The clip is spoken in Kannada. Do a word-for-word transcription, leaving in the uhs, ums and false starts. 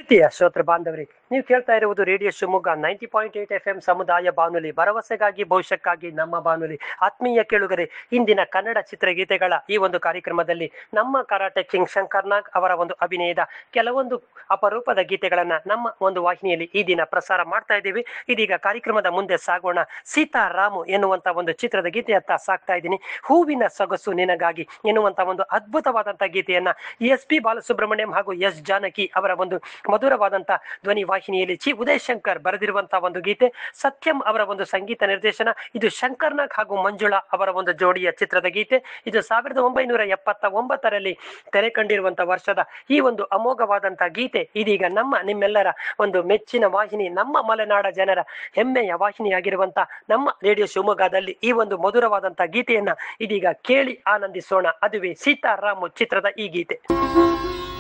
ಪ್ರೀತಿಯ ಶ್ರೋತೃ ಬಾಂಧವರೇ, ನೀವು ಕೇಳ್ತಾ ಇರುವುದು radio Shivamogga ninety point eight F M ಸಮುದಾಯ ಬಾನುಲಿ, ಭರವಸೆಗಾಗಿ ಭವಿಷ್ಯಕ್ಕಾಗಿ ನಮ್ಮ ಬಾನುಲಿ. ಆತ್ಮೀಯ ಕೇಳುಗರೆ, ಇಂದಿನ ಕನ್ನಡ ಚಿತ್ರಗೀತೆಗಳ ಈ ಒಂದು ಕಾರ್ಯಕ್ರಮದಲ್ಲಿ ನಮ್ಮ ಕರಾಟೆ ಕಿಂಗ್ ಶಂಕರ್ ನಾಗ್ ಅವರ ಒಂದು ಅಭಿನಯದ ಕೆಲವೊಂದು ಅಪರೂಪದ ಗೀತೆಗಳನ್ನ ನಮ್ಮ ಒಂದು ವಾಹಿನಿಯಲ್ಲಿ ಈ ದಿನ ಪ್ರಸಾರ ಮಾಡ್ತಾ ಇದ್ದೀವಿ. ಇದೀಗ ಕಾರ್ಯಕ್ರಮದ ಮುಂದೆ ಸಾಗೋಣ. ಸೀತಾರಾಮು ಎನ್ನುವಂತ ಒಂದು ಚಿತ್ರದ ಗೀತೆಯತ್ತ ಸಾಕ್ತಾ ಇದ್ದೀನಿ. ಹೂವಿನ ಸೊಗಸು ನಿನಗಾಗಿ ಎನ್ನುವಂತ ಒಂದು ಅದ್ಭುತವಾದಂತಹ ಗೀತೆಯನ್ನ ಎಸ್ ಪಿ ಬಾಲಸುಬ್ರಹ್ಮಣ್ಯಂ ಹಾಗೂ ಎಸ್ ಜಾನಕಿ ಅವರ ಒಂದು ಮಧುರವಾದಂತಹ ಧ್ವನಿ ವಾಹಿನಿಯಲ್ಲಿ ಚಿ ಉದಯ್ ಶಂಕರ್ ಬರೆದಿರುವಂತಹ ಒಂದು ಗೀತೆ, ಸತ್ಯಂ ಅವರ ಒಂದು ಸಂಗೀತ ನಿರ್ದೇಶನ. ಇದು ಶಂಕರ್ ನಾಗ್ ಹಾಗೂ ಮಂಜುಳಾ ಅವರ ಒಂದು ಜೋಡಿಯ ಚಿತ್ರದ ಗೀತೆ. ಇದು ಸಾವಿರದ ಒಂಬೈನೂರ ಎಪ್ಪತ್ತ ಒಂಬತ್ತರಲ್ಲಿ ತೆರೆ ಕಂಡಿರುವಂತಹ ವರ್ಷದ ಈ ಒಂದು ಅಮೋಘವಾದಂತಹ ಗೀತೆ ಇದೀಗ ನಮ್ಮ ನಿಮ್ಮೆಲ್ಲರ ಒಂದು ಮೆಚ್ಚಿನ ವಾಹಿನಿ, ನಮ್ಮ ಮಲೆನಾಡ ಜನರ ಹೆಮ್ಮೆಯ ವಾಹಿನಿಯಾಗಿರುವಂತಹ ನಮ್ಮ ರೇಡಿಯೋ ಶಿವಮೊಗ್ಗದಲ್ಲಿ ಈ ಒಂದು ಮಧುರವಾದಂತಹ ಗೀತೆಯನ್ನ ಇದೀಗ ಕೇಳಿ ಆನಂದಿಸೋಣ. ಅದುವೇ ಸೀತಾರಾಮು ಚಿತ್ರದ ಈ ಗೀತೆ.